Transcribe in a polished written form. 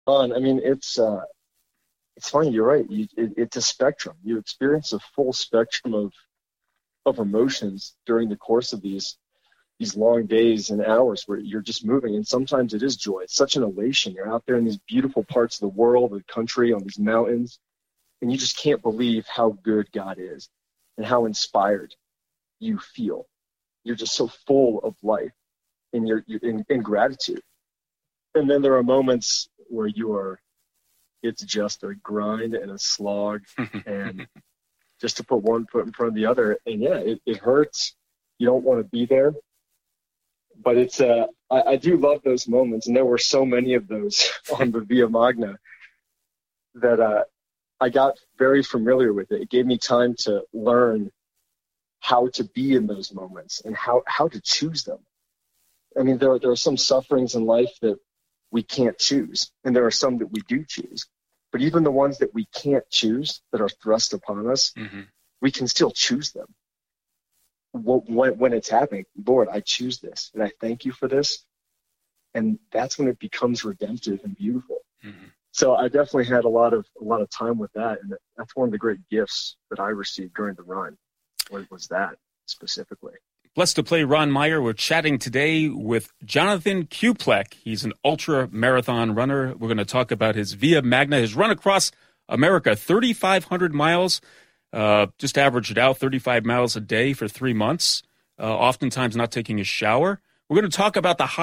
I mean, it's funny. You're right. It's a spectrum. You experience a full spectrum of emotions during the course of these long days and hours where you're just moving. And sometimes it is joy. It's such an elation. You're out there in these beautiful parts of the world, the country, on these mountains, and you just can't believe how good God is and how inspired you feel. You're just so full of life and you're in gratitude. And then there are moments where it's just a grind and a slog and just to put one foot in front of the other. And yeah, it hurts. You don't want to be there, but I do love those moments. And there were so many of those on the Via Magna that I got very familiar with it. It gave me time to learn how to be in those moments and how to choose them. I mean, there are some sufferings in life that we can't choose, and there are some that we do choose. But even the ones that we can't choose, that are thrust upon us, we can still choose them. When it's happening, Lord, I choose this, and I thank you for this. And that's when it becomes redemptive and beautiful. So I definitely had a lot of time with that, and that's one of the great gifts that I received during the run. Was that specifically? Blessed to play Ron Meyer. We're chatting today with Jonathan Kuplek. He's an ultra marathon runner. We're going to talk about his Via Magna, his run across America, 3,500 miles. Just averaged out 35 miles a day for 3 months, oftentimes not taking a shower. We're going to talk about the